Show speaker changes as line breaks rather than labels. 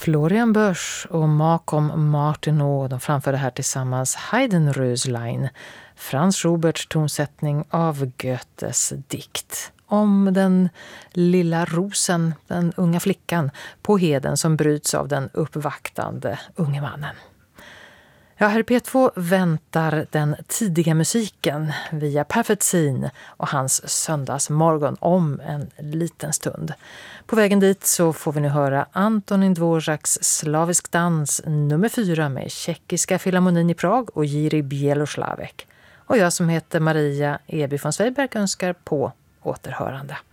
Florian Bösch och Malcolm Martineau, de framförde här tillsammans Heidenröslein, Franz Schuberts tonsättning av Goethes dikt om den lilla rosen, den unga flickan på heden som bryts av den uppvaktande unge mannen. Ja, här i P2 väntar den tidiga musiken via Perfect Scene och hans söndagsmorgon om en liten stund. På vägen dit så får vi nu höra Antonin Dvořáks Slavisk dans nummer 4 med Tjeckiska Filharmonin i Prag och Jiří Běloslávek. Och jag som heter Maria Eby von Sveiberg önskar på återhörande.